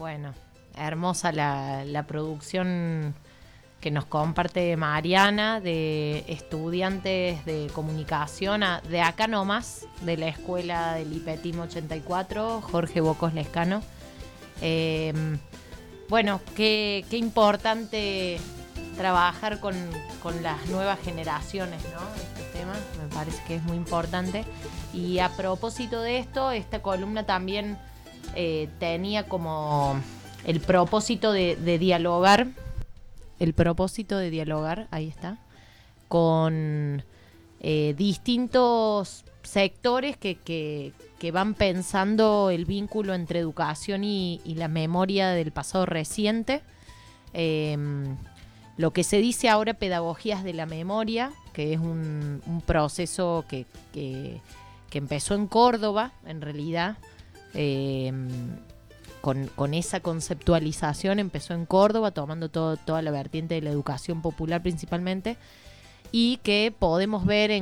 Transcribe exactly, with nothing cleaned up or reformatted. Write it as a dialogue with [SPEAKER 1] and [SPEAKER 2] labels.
[SPEAKER 1] Bueno, hermosa la, la producción que nos comparte Mariana, de estudiantes de comunicación a- de acá nomás, de la escuela del IPETIM ochenta y cuatro, Jorge Bocos Lescano. Eh, bueno, qué, qué importante trabajar con, con las nuevas generaciones, ¿no? Este tema me parece que es muy importante. Y a propósito de esto, esta columna también eh, tenía como el propósito de, de dialogar, el propósito de dialogar, ahí está, con eh, distintos sectores que, que, que van pensando el vínculo entre educación y, y la memoria del pasado reciente. Eh, lo que se dice ahora pedagogías de la memoria, que es un, un proceso que, que, que empezó en Córdoba, en realidad, eh, con, con esa conceptualización empezó en Córdoba, tomando todo, toda la vertiente de la educación popular principalmente, y que podemos ver en